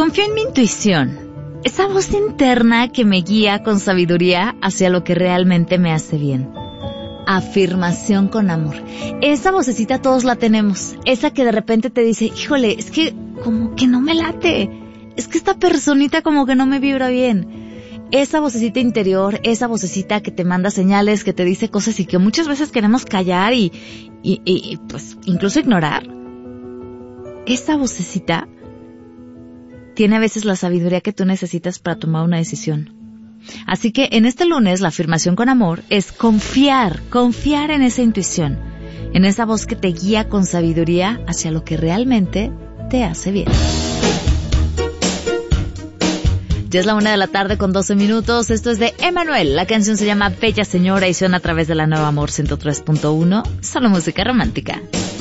Confío en mi intuición, esa voz interna que me guía con sabiduría hacia lo que realmente me hace bien. Afirmación con amor. Esa vocecita todos la tenemos, esa que de repente te dice, híjole, es que como que no me late, es que esta personita como que no me vibra bien. Esa vocecita interior, esa vocecita que te manda señales, que te dice cosas y que muchas veces queremos callar y pues incluso ignorar. Esa vocecita tiene a veces la sabiduría que tú necesitas para tomar una decisión. Así que en este lunes la afirmación con amor es confiar en esa intuición, en esa voz que te guía con sabiduría hacia lo que realmente te hace bien. Ya es la 1:00 con 12 minutos. Esto es de Emanuel. La canción se llama Bella Señora y suena a través de la Nueva Amor 103.1. Solo música romántica.